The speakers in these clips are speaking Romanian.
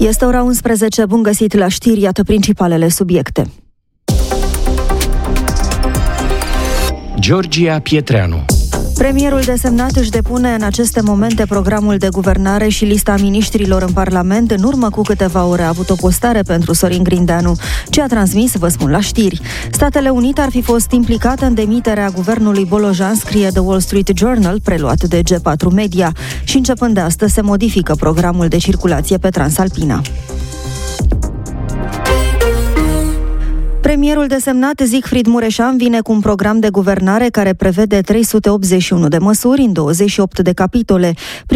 Este ora 11, bun găsit la știri, iată principalele subiecte. Georgia Pietreanu. Premierul desemnat își depune în aceste momente programul de guvernare și lista miniștrilor în Parlament. În urmă cu câteva ore a avut o postare pentru Sorin Grindeanu. Ce a transmis, vă spun la știri. Statele Unite ar fi fost implicate în demiterea guvernului Bolojan, scrie The Wall Street Journal, preluat de G4 Media. Și începând de astăzi se modifică programul de circulație pe Transalpina. Premierul desemnat Siegfried Mureșan vine cu un program de guvernare care prevede 381 de măsuri în 28 de capitole.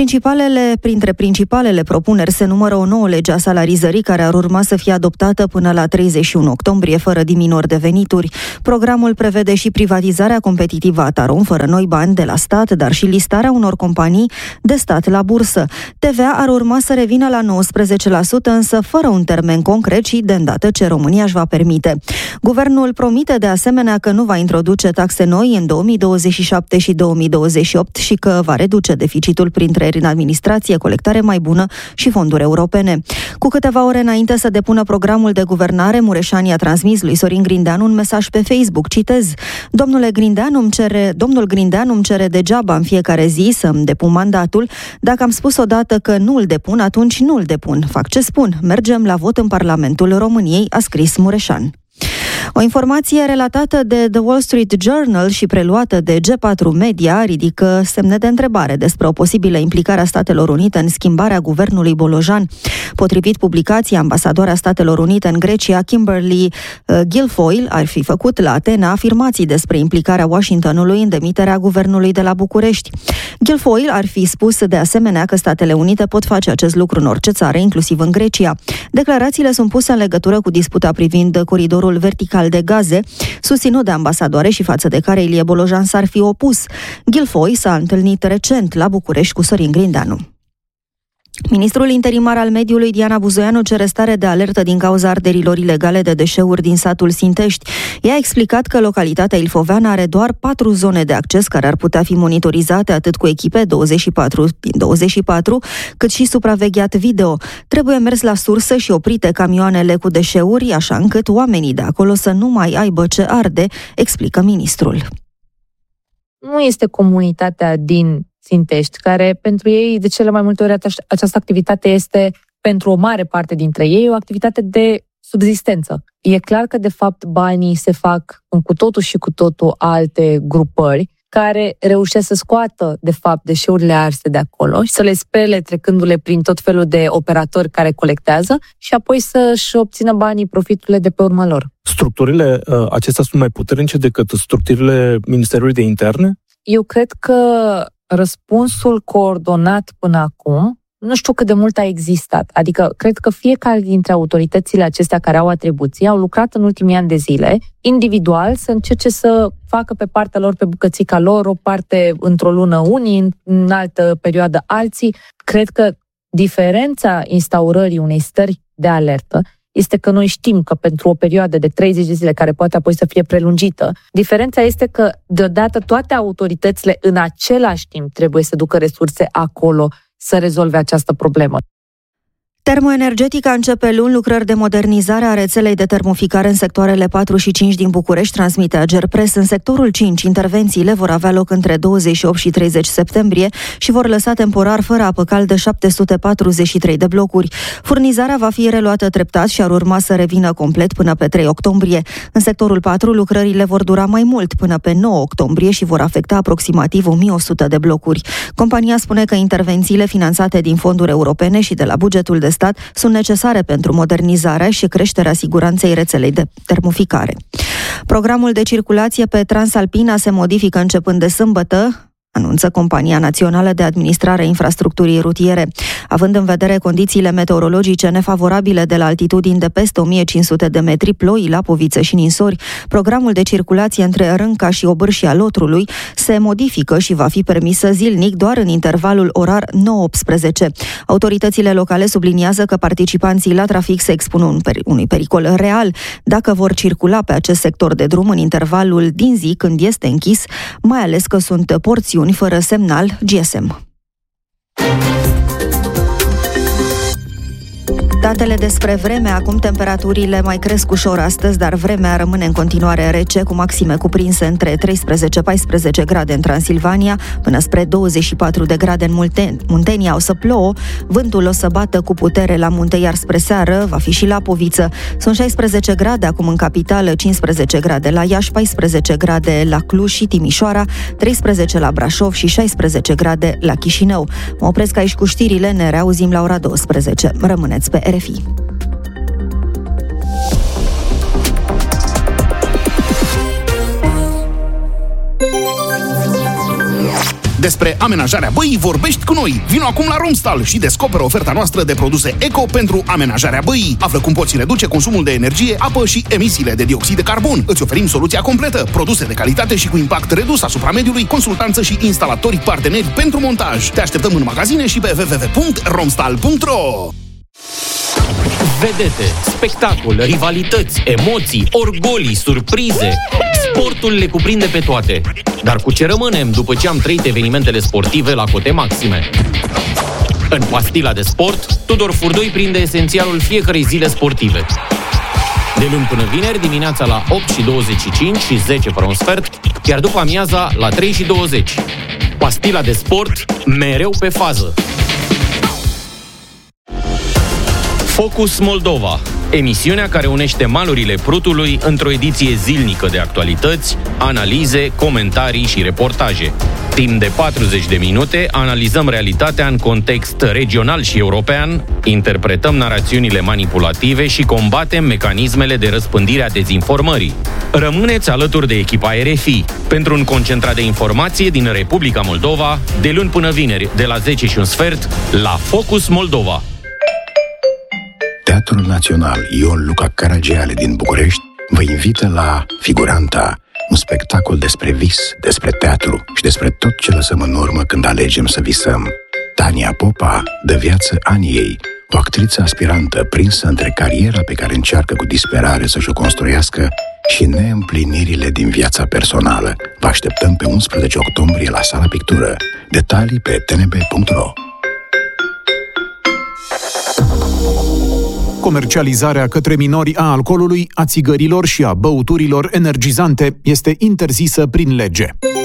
Printre principalele propuneri se numără o nouă lege a salarizării care ar urma să fie adoptată până la 31 octombrie fără diminuări de venituri. Programul prevede și privatizarea competitivă a Tarom fără noi bani de la stat, dar și listarea unor companii de stat la bursă. TVA ar urma să revină la 19%, însă fără un termen concret și de îndată ce România își va permite. Guvernul promite de asemenea că nu va introduce taxe noi în 2027 și 2028 și că va reduce deficitul prin trăieri în administrație, colectare mai bună și fonduri europene. Cu câteva ore înainte să depună programul de guvernare, Mureșan i-a transmis lui Sorin Grindeanu un mesaj pe Facebook, citez: Domnul Grindeanu îmi cere degeaba în fiecare zi să-mi depun mandatul. Dacă am spus odată că nu îl depun, atunci nu îl depun. Fac ce spun. Mergem la vot în Parlamentul României, a scris Mureșan. O informație relatată de The Wall Street Journal și preluată de G4 Media ridică semne de întrebare despre o posibilă implicare a Statelor Unite în schimbarea guvernului Bolojan. Potrivit publicației, ambasadoarea Statelor Unite în Grecia, Kimberly Guilfoyle, ar fi făcut la Atena afirmații despre implicarea Washingtonului în demiterea guvernului de la București. Guilfoyle ar fi spus de asemenea că Statele Unite pot face acest lucru în orice țară, inclusiv în Grecia. Declarațiile sunt puse în legătură cu disputa privind coridorul vertical de gaze, susținut de ambasadoare și față de care Ilie Bolojan s-ar fi opus. Guilfoyle s-a întâlnit recent la București cu Sorin Grindeanu. Ministrul interimar al mediului, Diana Buzoianu, cere stare de alertă din cauza arderilor ilegale de deșeuri din satul Sintești. Ea a explicat că localitatea Ilfoveană are doar 4 zone de acces care ar putea fi monitorizate atât cu echipe 24 din 24, cât și supravegheat video. Trebuie mers la sursă și oprite camioanele cu deșeuri, așa încât oamenii de acolo să nu mai aibă ce arde, explică ministrul. Nu este comunitatea din Sintești, care pentru ei de cele mai multe ori această activitate este, pentru o mare parte dintre ei, o activitate de subzistență. E clar că de fapt banii se fac în cu totul și cu totul alte grupări care reușesc să scoată de fapt deșeurile arse de acolo și să le spele trecându-le prin tot felul de operatori care colectează și apoi să-și obțină banii, profiturile de pe urma lor. Structurile acestea sunt mai puternice decât structurile Ministerului de Interne? Eu cred că răspunsul coordonat până acum, nu știu cât de mult a existat. Adică, cred că fiecare dintre autoritățile acestea care au atribuții au lucrat în ultimii ani de zile, individual, să încerce să facă pe partea lor, pe bucățica lor, o parte într-o lună unii, în altă perioadă alții. Cred că diferența instaurării unei stări de alertă este că noi știm că pentru o perioadă de 30 de zile, care poate apoi să fie prelungită, diferența este că deodată toate autoritățile în același timp trebuie să ducă resurse acolo să rezolve această problemă. Termoenergetica începe luni lucrări de modernizare a rețelei de termoficare în sectoarele 4 și 5 din București, transmite Agerpres. În sectorul 5, intervențiile vor avea loc între 28 și 30 septembrie și vor lăsa temporar fără apă caldă 743 de blocuri. Furnizarea va fi reluată treptat și ar urma să revină complet până pe 3 octombrie. În sectorul 4, lucrările vor dura mai mult, până pe 9 octombrie și vor afecta aproximativ 1100 de blocuri. Compania spune că intervențiile finanțate din fonduri europene și de la bugetul de stat sunt necesare pentru modernizarea și creșterea siguranței rețelei de termoficare. Programul de circulație pe Transalpina se modifică începând de sâmbătă, anunță Compania Națională de Administrare a Infrastructurii Rutiere. Având în vedere condițiile meteorologice nefavorabile de la altitudini de peste 1500 de metri, ploi, lapovițe și ninsori, programul de circulație între Rânca și Obârșia Lotrului se modifică și va fi permisă zilnic doar în intervalul orar 9-18. Autoritățile locale subliniază că participanții la trafic se expun unui pericol real dacă vor circula pe acest sector de drum în intervalul din zi când este închis, mai ales că sunt porțiuni fără semnal GSM. Datele despre vreme, acum temperaturile mai cresc ușor astăzi, dar vremea rămâne în continuare rece, cu maxime cuprinse între 13-14 grade în Transilvania, până spre 24 de grade în Muntenia. O să plouă, vântul o să bată cu putere la munte, iar spre seară va fi și Lapoviță. Sunt 16 grade acum în capitală, 15 grade la Iași, 14 grade la Cluj și Timișoara, 13 la Brașov și 16 grade la Chișinău. Mă opresc aici cu știrile, ne reauzim la ora 12. Rămâneți pe RFI. Despre amenajarea băii vorbești cu noi. Vino acum la Romstal și descoperă oferta noastră de produse eco pentru amenajarea băii. Află cum poți reduce consumul de energie, apă și emisiile de dioxid de carbon. Îți oferim soluția completă, produse de calitate și cu impact redus asupra mediului, consultanță și instalatori parteneri pentru montaj. Te așteptăm în magazine și pe www.romstal.ro. Vedete, spectacol, rivalități, emoții, orgolii, surprize. Sportul le cuprinde pe toate. Dar cu ce rămânem după ce am trăit evenimentele sportive la cote maxime? În Pastila de Sport, Tudor Furdoi prinde esențialul fiecărei zile sportive. De luni până vineri, dimineața la 8:25 și 10 fără un sfert, iar după amiaza la 3:20. Pastila de Sport, mereu pe fază. Focus Moldova, emisiunea care unește malurile Prutului într-o ediție zilnică de actualități, analize, comentarii și reportaje. Timp de 40 de minute analizăm realitatea în context regional și european, interpretăm narațiunile manipulative și combatem mecanismele de răspândire a dezinformării. Rămâneți alături de echipa RFI pentru un concentrat de informație din Republica Moldova, de luni până vineri, de la 10:15, la Focus Moldova. Teatrul Național Ion Luca Caragiale din București vă invită la Figuranta, un spectacol despre vis, despre teatru și despre tot ce lăsăm în urmă când alegem să visăm. Tania Popa dă viață Aniei, o actriță aspirantă prinsă între cariera pe care încearcă cu disperare să-și o construiască și neîmplinirile din viața personală. Vă așteptăm pe 11 octombrie la Sala Pictură. Detalii pe tnb.ro. Comercializarea către minori a alcoolului, a țigărilor și a băuturilor energizante este interzisă prin lege.